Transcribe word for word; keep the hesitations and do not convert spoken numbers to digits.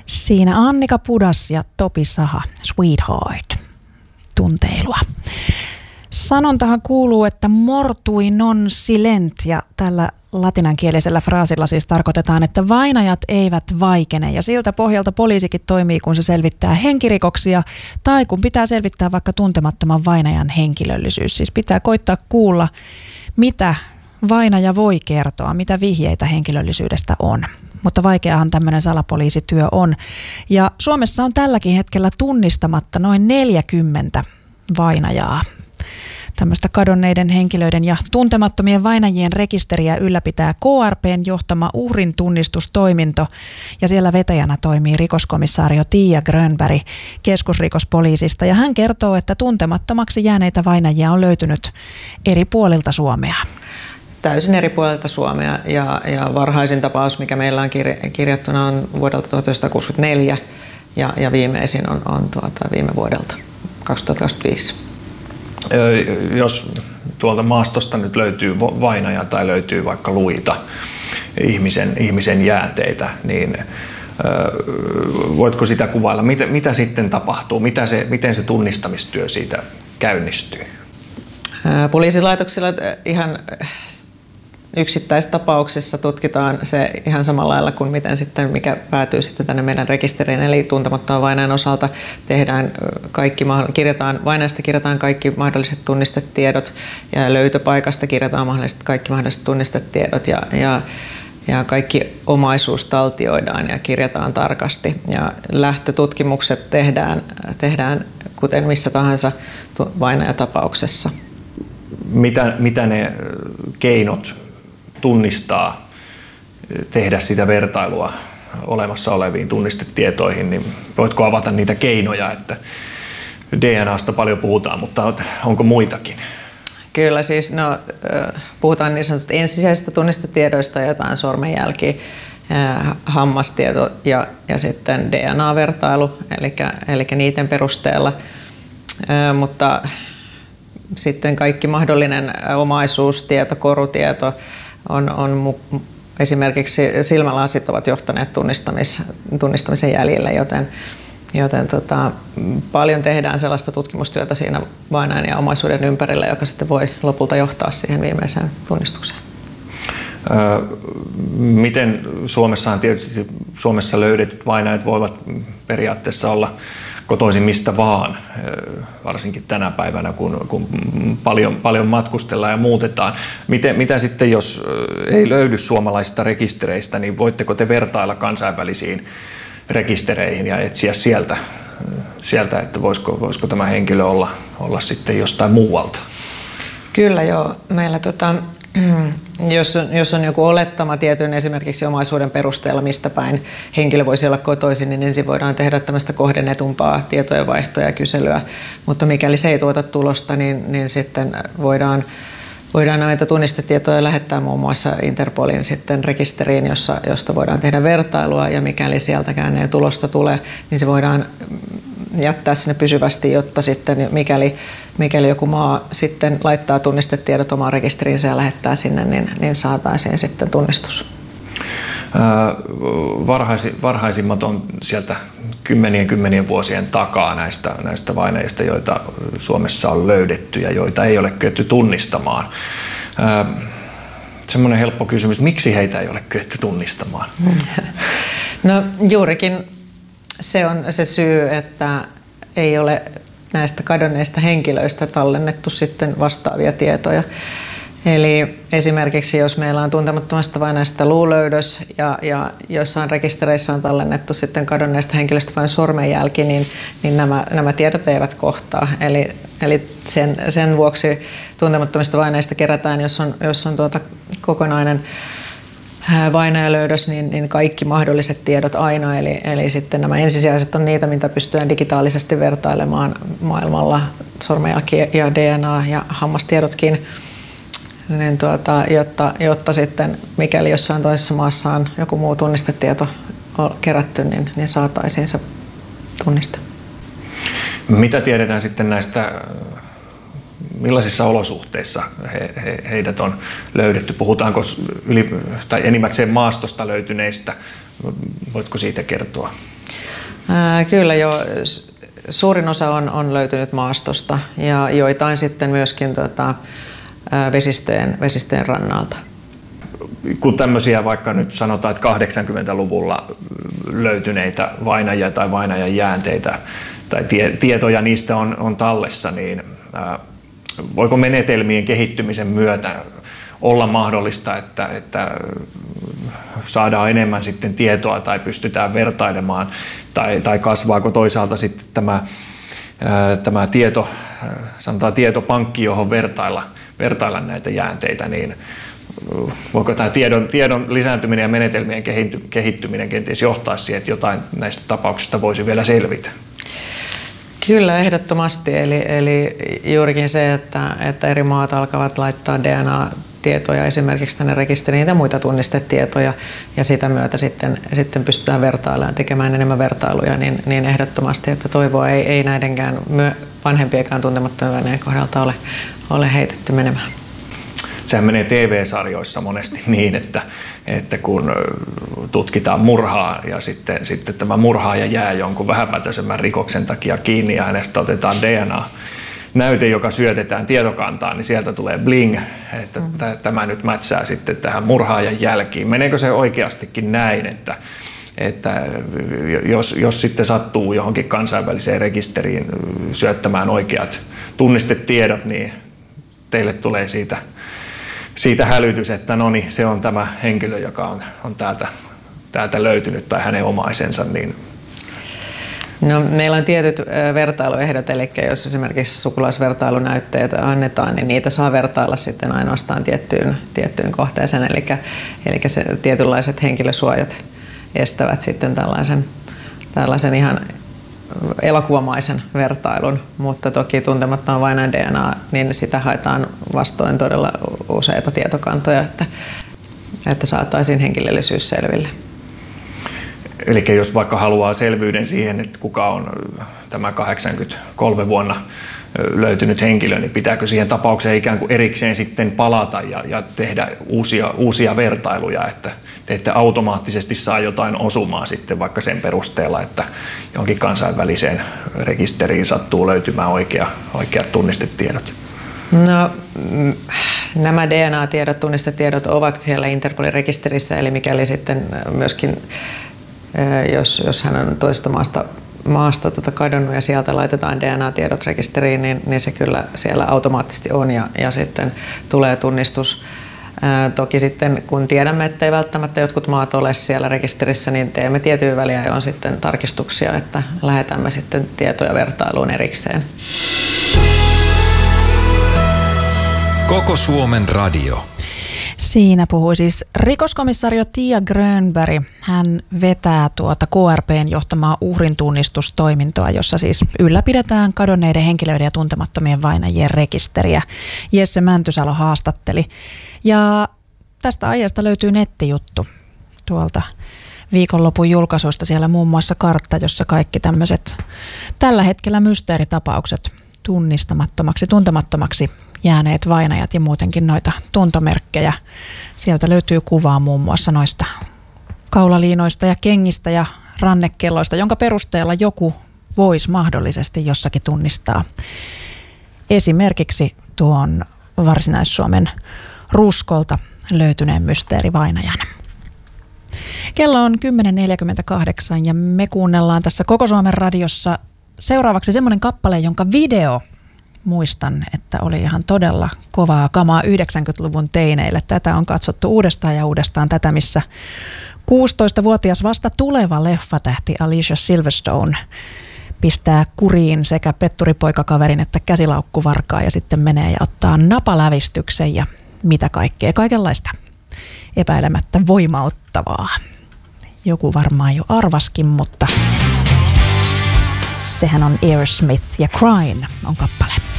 Siinä Annika Pudas ja Topi Saha, Sweetheart, tunteilua. Sanontahan kuuluu, että mortui non silent, ja tällä latinankielisellä fraasilla siis tarkoitetaan, että vainajat eivät vaikene, ja siltä pohjalta poliisikin toimii, kun se selvittää henkirikoksia tai kun pitää selvittää vaikka tuntemattoman vainajan henkilöllisyys. Siis pitää koittaa kuulla, mitä vainaja voi kertoa, mitä vihjeitä henkilöllisyydestä on. Mutta vaikeahan tämmöinen salapoliisityö on. Ja Suomessa on tälläkin hetkellä tunnistamatta noin neljäkymmentä vainajaa. Tämmöistä kadonneiden henkilöiden ja tuntemattomien vainajien rekisteriä ylläpitää K R P:n johtama uhrin tunnistustoiminto, ja siellä vetäjänä toimii rikoskomissaario Tiia Grönberg keskusrikospoliisista, ja hän kertoo, että tuntemattomaksi jääneitä vainajia on löytynyt eri puolilta Suomea. Täysin eri puolilta Suomea, ja, ja varhaisin tapaus, mikä meillä on kirj- kirjattuna, on vuodelta tuhatyhdeksänsataakuusikymmentäneljä, ja, ja viimeisin on, on tuota, viime vuodelta kaksituhattakaksikymmentäviisi. Jos tuolta maastosta nyt löytyy vainaja tai löytyy vaikka luita, ihmisen, ihmisen jäänteitä, niin voitko sitä kuvailla? Mitä, mitä sitten tapahtuu? Mitä se, miten se tunnistamistyö siitä käynnistyy? Poliisilaitoksilla ihan yksittäistapauksissa tutkitaan se ihan samalla lailla kuin miten sitten, mikä päätyy sitten tänne meidän rekisteriin. Eli tuntemattoman vainajan osalta tehdään kaikki, kirjataan, vainajasta kirjataan kaikki mahdolliset tunnistetiedot, ja löytöpaikasta kirjataan mahdolliset, kaikki mahdolliset tunnistetiedot, ja, ja, ja kaikki omaisuus taltioidaan ja kirjataan tarkasti. Ja lähtötutkimukset tehdään, tehdään kuten missä tahansa vainajatapauksessa. Mitä, mitä ne keinot tunnistaa, tehdä sitä vertailua olemassa oleviin tunnistetietoihin, niin voitko avata niitä keinoja, että D N A:sta paljon puhutaan, mutta onko muitakin? Kyllä, siis no, puhutaan niin sanotusti ensisijaisista tunnistetiedoista, jotain sormenjälkiä, hammastieto ja, ja sitten D N A-vertailu, eli, eli niiden perusteella, mutta sitten kaikki mahdollinen omaisuustieto, korutieto on, on esimerkiksi silmälasit ovat johtaneet tunnistamis, tunnistamisen jäljille, joten, joten tota, paljon tehdään sellaista tutkimustyötä siinä vainajan ja omaisuuden ympärillä, joka sitten voi lopulta johtaa siihen viimeiseen tunnistukseen. Öö, miten Suomessahan tietysti Suomessa löydetyt vainajat voivat periaatteessa olla kotoisin mistä vaan, varsinkin tänä päivänä, kun, kun paljon, paljon matkustellaan ja muutetaan. Miten, mitä sitten, jos ei löydy suomalaisista rekistereistä, niin voitteko te vertailla kansainvälisiin rekistereihin ja etsiä sieltä, sieltä että voisiko, voisiko tämä henkilö olla, olla sitten jostain muualta? Kyllä joo. Meillä tota, jos, on, jos on joku olettama tietyn esimerkiksi omaisuuden perusteella, mistä päin henkilö voisi olla kotoisin, niin ensin voidaan tehdä tämmöistä kohdennetumpaa tietojenvaihtoa ja kyselyä. Mutta mikäli se ei tuota tulosta, niin, niin sitten voidaan, voidaan näitä tunnistetietoja lähettää muun muassa Interpolin sitten rekisteriin, jossa, josta voidaan tehdä vertailua, ja mikäli sieltäkään ei tulosta tule, niin se voidaan jättää sinne pysyvästi, jotta sitten mikäli, mikäli joku maa sitten laittaa tunnistetiedot omaan rekisteriinsä ja lähettää sinne, niin, niin saataisiin sitten tunnistus. Varhaisi, varhaisimmat on sieltä kymmenien kymmenien vuosien takaa näistä, näistä vainajista, joita Suomessa on löydetty ja joita ei ole kyetty tunnistamaan. Semmoinen helppo kysymys, miksi heitä ei ole kyetty tunnistamaan? No juurikin se on se syy, että ei ole näistä kadonneista henkilöistä tallennettu sitten vastaavia tietoja. Eli esimerkiksi jos meillä on tuntemattomasta vainajasta luulöydös ja, ja jossain rekistereissä on tallennettu sitten kadonneesta henkilöstä vain sormenjälki, niin, niin nämä, nämä tiedot eivät kohtaa. Eli, eli sen, sen vuoksi tuntemattomista vainajista kerätään, jos on, jos on tuota kokonainen vainajalöydös, niin, niin kaikki mahdolliset tiedot aina. Eli, eli sitten nämä ensisijaiset on niitä, mitä pystytään digitaalisesti vertailemaan maailmalla, sormenjälki ja D N A ja hammastiedotkin. Niin tuota, jotta, jotta sitten mikäli jossain toisessa maassa on joku muu tunnistetieto kerätty, niin, niin saataisiin se tunniste. Mitä tiedetään sitten näistä, millaisissa olosuhteissa he, he, heidät on löydetty? Puhutaanko yli, tai enimmäkseen maastosta löytyneistä? Voitko siitä kertoa, Ää, kyllä jo. Suurin osa on, on löytynyt maastosta ja joitain sitten myöskin tota, vesistöjen, vesistöjen rannalta. Kun tämmöisiä vaikka nyt sanotaan, että kahdeksankymmentäluvulla löytyneitä vainajia tai vainajan jäänteitä tai tie, tietoja niistä on, on tallessa, niin ää, voiko menetelmien kehittymisen myötä olla mahdollista, että, että saadaan enemmän sitten tietoa tai pystytään vertailemaan, tai, tai kasvaako toisaalta sitten tämä, ää, tämä tieto, sanotaan tietopankki, johon vertailla, vertailla näitä jäänteitä, niin voiko tämä tiedon, tiedon lisääntyminen ja menetelmien kehittyminen kenties johtaa siihen, että jotain näistä tapauksista voisi vielä selvitä? Kyllä, ehdottomasti. Eli, eli juurikin se, että, että eri maat alkavat laittaa D N A-tietoja esimerkiksi tänne rekisteriin ja muita tunnistetietoja, ja sitä myötä sitten, sitten pystytään vertailemaan, tekemään enemmän vertailuja, niin, niin ehdottomasti, että toivoa ei, ei näidenkään vanhempienkaan tuntemattomien välineiden kohdalta ole, ole heitetty menemään. Sehän menee T V-sarjoissa monesti niin, että, että kun tutkitaan murhaa ja sitten, sitten tämä murhaaja jää jonkun vähäpätöisemmän rikoksen takia kiinni ja hänestä otetaan D N A-näyte, joka syötetään tietokantaan, niin sieltä tulee bling, että mm. tämä nyt mätsää sitten tähän murhaajan jälkiin. Meneekö se oikeastikin näin, että, että jos, jos sitten sattuu johonkin kansainväliseen rekisteriin syöttämään oikeat tunnistetiedot, niin teille tulee siitä siitä hälytys, että no niin, se on tämä henkilö, joka on, on täältä, täältä löytynyt tai hänen omaisensa. Niin. No, meillä on tietyt vertailuehdot, eli jos esimerkiksi sukulaisvertailunäytteitä annetaan, niin niitä saa vertailla sitten ainoastaan tiettyyn, tiettyyn kohteeseen, eli, eli se tietynlaiset henkilösuojat estävät sitten tällaisen, tällaisen ihan elokuvamaisen vertailun, mutta toki tuntemattoman vainajan D N A, niin sitä haetaan vastoin todella useita tietokantoja, että, että saataisiin henkilöllisyys selville. Eli jos vaikka haluaa selvyyden siihen, että kuka on tämä kahdeksankymmentäkolme vuonna löytynyt henkilö, niin pitääkö siihen tapaukseen ikään kuin erikseen sitten palata ja, ja tehdä uusia, uusia vertailuja, että te ette automaattisesti saa jotain osumaa sitten vaikka sen perusteella, että johonkin kansainväliseen rekisteriin sattuu löytymään oikea, oikeat tunnistetiedot? No, nämä D N A-tiedot, tunnistetiedot ovat siellä Interpolin rekisterissä, eli mikäli sitten myöskin, jos, jos hän on toisesta maasta maasta tota kadonnut ja sieltä laitetaan D N A-tiedot rekisteriin, niin, niin se kyllä siellä automaattisesti on ja, ja sitten tulee tunnistus. Ää, toki sitten kun tiedämme, että ei välttämättä jotkut maat ole siellä rekisterissä, niin teemme tietyin väliajoin sitten tarkistuksia, että lähetämme sitten tietoja vertailuun erikseen. Koko Suomen radio. Siinä puhui siis rikoskomissario Tia Grönberg. Hän vetää tuota K R P:n johtamaa uhrin tunnistustoimintoa, jossa siis ylläpidetään kadonneiden henkilöiden ja tuntemattomien vainajien rekisteriä. Jesse Mäntysalo haastatteli. Ja tästä aiheesta löytyy nettijuttu tuolta viikonlopun julkaisuista, siellä muun muassa kartta, jossa kaikki tämmöiset tällä hetkellä mysteeritapaukset, tunnistamattomaksi, tuntemattomaksi jääneet vainajat ja muutenkin noita tuntomerkkejä. Sieltä löytyy kuvaa muun muassa noista kaulaliinoista ja kengistä ja rannekelloista, jonka perusteella joku voisi mahdollisesti jossakin tunnistaa esimerkiksi tuon Varsinais-Suomen Ruskolta löytyneen mysteerivainajan. Kello on kymmenen neljäkymmentäkahdeksan ja me kuunnellaan tässä Koko Suomen radiossa seuraavaksi semmoinen kappale, jonka video, muistan, että oli ihan todella kovaa kamaa yhdeksänkymmentäluvun teineille. Tätä on katsottu uudestaan ja uudestaan, tätä missä kuusitoistavuotias vasta tuleva leffatähti Alicia Silverstone pistää kuriin sekä petturipoikakaverin että käsilaukkuvarkaa ja sitten menee ja ottaa napalävistyksen ja mitä kaikkea, kaikenlaista epäilemättä voimauttavaa. Joku varmaan jo arvaskin, mutta sehän on Aerosmith ja Crying on kappale.